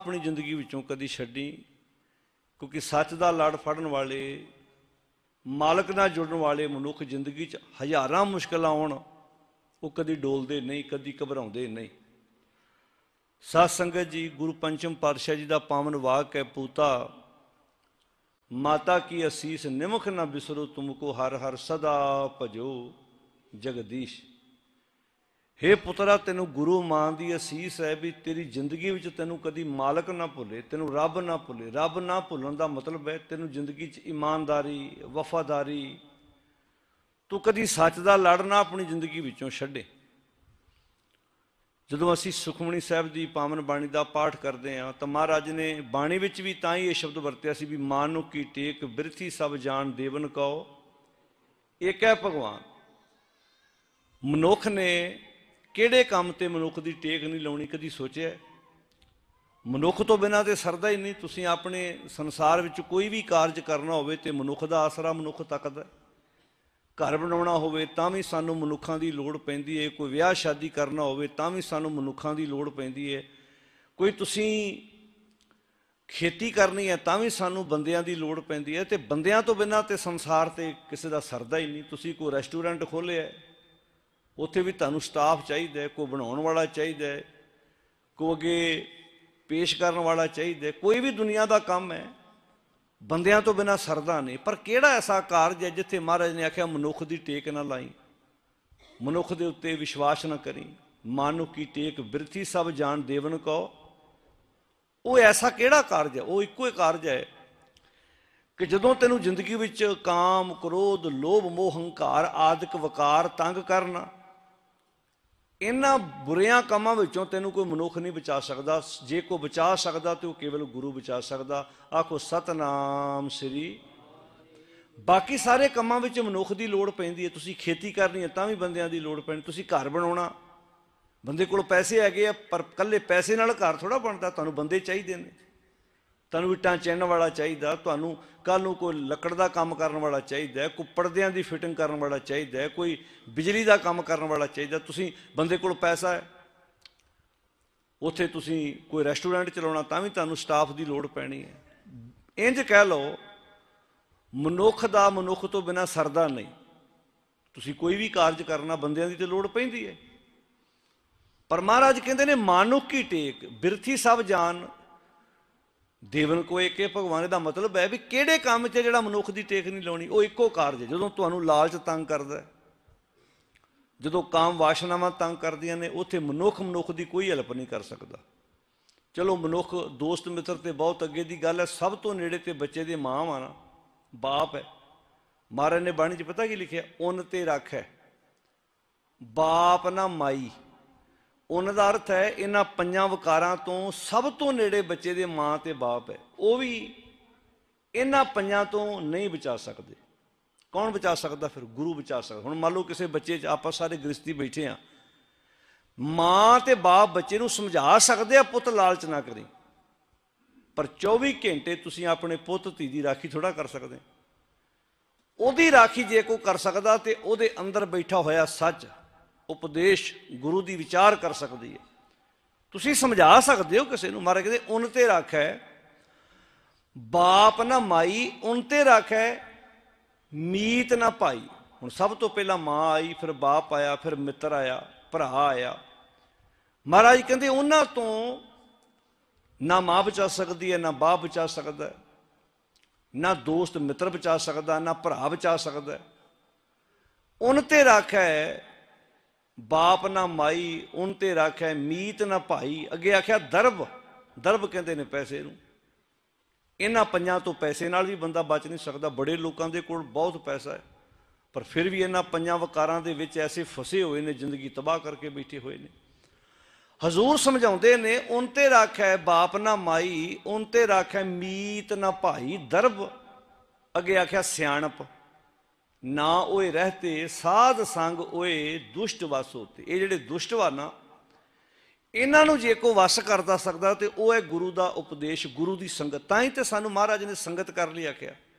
अपनी जिंदगी विचों कदी छड्डी, क्योंकि सच का लड़ फड़न वाले, मालक नाल जुड़न वाले मनुख जिंदगी च हज़ारां मुश्किलां आउण वो कदी डोलदे नहीं, कदी घबराउंदे नहीं। सत संगत जी, गुरु पंचम पातशाह जी का पावन वाक है, पूता माता की असीस निमख न बिसरो तुमको, हर हर सदा भजो जगदीश। हे पुत्रा, तेनों गुरु मां की असीस है भी तेरी जिंदगी में तेनों कदी मालक ना भुले, तेनों रब ना भुले। रब ना भुलन का मतलब है तेनों जिंदगी च ईमानदारी, वफादारी, तू कदी सच का लड़ ना अपनी जिंदगी विचों छड्डे। जदों असीं सुखमनी साहिब की पावन बाणी का पाठ करते हैं तो महाराज ने बाणी विच भी तां ही ये शब्द वरत्या सी भी मानो की टेक बिरथी सब जान देवन कहो, एक है भगवान। मनुख ने किहड़े काम ते मनुख की टेक नहीं लाउणी, कदी सोचिया? मनुख तो बिना तो सरदा ही नहीं। तुसीं अपने संसार विच कोई भी कारज करना होवे ते मनुख दा आसरा मनुख तकदा। घर बनाउणा होवे तां भी सानूं मनुखां दी लोड़ पैंदी है, कोई विआह शादी करना होवे तां भी सानूं मनुखां दी लोड़ पैंदी है, कोई तुसीं खेती करनी है तां भी सानूं बंदियां दी लोड़ पैंदी है। ते बंदियां तो बिना ते संसार ते किसी दा सरदा ही नहीं। तुसीं कोई रेस्टोरेंट खोलिया, उत्थे भी तुहानूं स्टाफ चाहिए, कोई बनाउण वाला चाहिए, कोई अगे पेश करने वाला चाहिए, कोई भी दुनिया का काम है, बंदियां तो बिना सरदा नहीं। पर किहड़ा ऐसा कारज है जिथे महाराज ने आख्या मनुख की टेक ना लाई, मनुख के उत्ते विश्वास ना करी, मानो की टेक बिरथी सब जान देवन कहो। वो ऐसा किहड़ा कारज है? वो इक्को ही कारज है कि जदों तेनों जिंदगी विच काम, क्रोध, लोभ, मोह, हंकार आदिक वकार तंग करना, इन्हां बुरियां कामां विचों तैनूं कोई मनुख नहीं बचा सकदा। जे कोई बचा सकदा तो केवल गुरु बचा सकदा। आखो सतनाम श्री। बाकी सारे कामां विच मनुख की लोड़ पैंदी है। तुसीं खेती करनी है तां भी बंदियां दी लोड़ पैंदी, तुसीं घर बनाउणा, बंदे कोल पैसे हैगे आ पर कल्ले पैसे नाल घर थोड़ा बनदा, तुहानूं बंदे चाहीदे ने। तुहानूं इट्टां चिणन वाला चाहिए, तुहानूं कल नूं कोई लकड़ का काम करने वाला चाहिए, कोई पर्दियां की फिटिंग करने वाला चाहिए, कोई बिजली का काम करने वाला चाहिए। तुसीं बंदे कोल पैसा है, उत्थे तुसीं कोई रेस्टोरेंट चलाउणा तां भी तुहानूं स्टाफ की लोड़ पैनी है। इंज कह लो मनुख दा मनुख तो बिना सरदा नहीं। तुसीं कोई भी कारज करना बंदियां की तो लोड़ पैंदी है। पर महाराज कहते ने मानुख की टेक बिरथी सब जान देवन को, एक भगवान का मतलब है भी किहड़े काम च जिहड़ा मनुख की टेक नहीं लाउणी। वो इक्को कारज है जदों तुहानूं लालच तंग करदा, जदों काम वासनावां तंग करदियां ने, उत्थे मनुख की कोई हेल्प नहीं कर सकता। चलो मनुख दोस्त मित्र ते बहुत अगे की गल है, सब तो नेड़े ते बच्चे दी मां वा ना, बाप है। महाराज ने बाणी च पता की लिखिया? उन ते रख है बाप ना माई। उनका अर्थ है इन्हां पंजां वकारां तो सब तो नेड़े बच्चे दे मां ते बाप है। वो भी इन्हां पंजां तो नहीं बचा सकते। कौन बचा सकता? फिर गुरु बचा सकता। हुण मान लो किसी बच्चे आप सारे गृहस्थी बैठे हैं, मां ते बाप बच्चे नूं समझा सकते हैं पुत लालच ना करी, पर 24 घंटे तुसीं अपने पुत धी दी राखी थोड़ा कर सकते। उहदी राखी जे कोई कर सकदा ते उहदे अंदर बैठा होया सच उपदेश गुरु की विचार कर सकती है। तुसीं समझा सकते हो किसी नूं। महाराज कहते उन ते रख है बाप ना माई, उन ते रख है मीत ना भाई। हुण सब तो पहला मां आई, फिर बाप आया, फिर मित्र आया, भरा आया। महाराज कहते उन्हां तो ना मां बचा सकती है, ना बाप बचा सकता है, ना दोस्त मित्र बचा सकता, ना भरा बचा सकता। उन ते रख है बाप ना माई, उन ते रख है मीत ना भाई। अगे आख्या दरब, दरब कहते ने पैसे नूं। इन्हां पंजां तो पैसे नाल भी बंदा बच नहीं सकता। बड़े लोगों के कोल बहुत पैसा है पर फिर भी इन्हां पंजां वकारां दे विच ऐसे फसे हुए ने, जिंदगी तबाह करके बैठे हुए ने। हजूर समझाउंदे ने उन ते रख है बाप ना माई, उन ते रख है मीत ना भाई। दरब अगे आख्या सियाणप ना ओए रहते, साध संग ओए दुष्ट वस होते। ये जिहड़े दुष्ट वा ना, इन्हां नूं जे कोई वस करदा सकदा ते ओह है गुरु का उपदेश, गुरु की संगत। तां ही ते सानूं महाराज ने संगत कर लई आख्या।